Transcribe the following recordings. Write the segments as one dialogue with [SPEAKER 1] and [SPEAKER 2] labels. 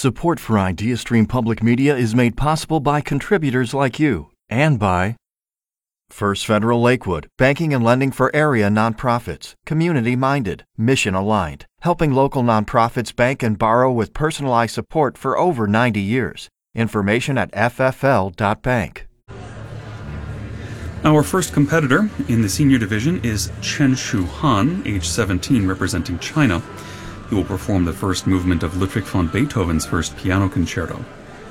[SPEAKER 1] Support for IdeaStream Public Media is made possible by contributors like you and by First Federal Lakewood, banking and lending for area nonprofits, community-minded, mission-aligned, helping local nonprofits bank and borrow with personalized support for over 90 years. Information at ffl.bank.
[SPEAKER 2] Our first competitor in the senior division is Chen Shu-han, age 17, representing China. He will perform the first movement of Ludwig van Beethoven's first piano concerto.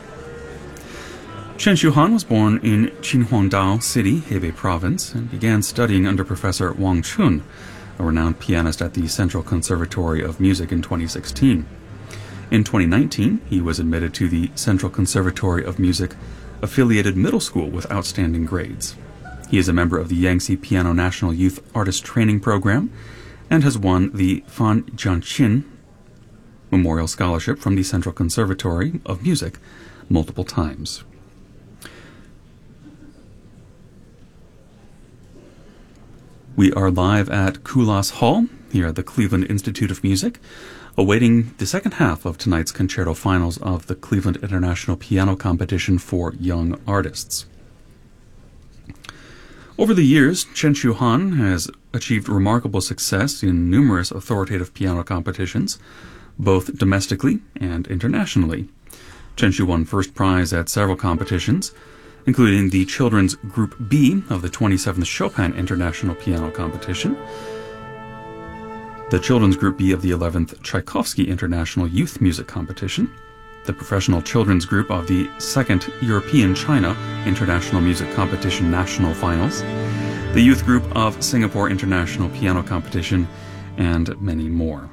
[SPEAKER 2] Chen Shu-han was born in Qinhuangdao City, Hebei Province, and began studying under Professor Wang Chun, a renowned pianist at the Central Conservatory of Music, in 2016. In 2019, he was admitted to the Central Conservatory of Music affiliated middle school with outstanding grades. He is a member of the Yangtze Piano National Youth Artist Training Program and has won the Fan Jianqin Memorial Scholarship from the Central Conservatory of Music multiple times. We are live at Kulas Hall here at the Cleveland Institute of Music, awaiting the second half of tonight's concerto finals of the Cleveland International Piano Competition for Young Artists. Over the years, Chen Shu-han has achieved remarkable success in numerous authoritative piano competitions, both domestically and internationally. Chen Shu won first prize at several competitions, including the Children's Group B of the 27th Chopin International Piano Competition, the Children's Group B of the 11th Tchaikovsky International Youth Music Competition, the Professional Children's Group of the 2nd European China International Music Competition National Finals, the Youth Group of Singapore International Piano Competition, and many more.